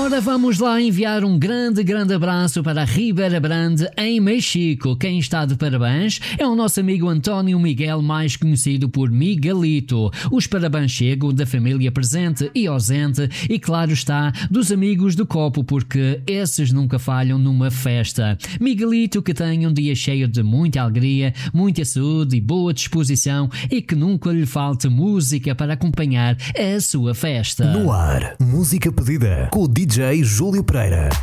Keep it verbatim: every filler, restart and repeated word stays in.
Ora, vamos lá enviar um grande, grande abraço para a Ribeira Grande, em México. Quem está de parabéns é o nosso amigo António Miguel, mais conhecido por Miguelito. Os parabéns chegam da família presente e ausente e, claro está, dos amigos do copo, porque esses nunca falham numa festa. Miguelito, que tenha um dia cheio de muita alegria, muita saúde e boa disposição e que nunca lhe falte música para acompanhar a sua festa. No ar, música pedida com o D J Júlio Pereira.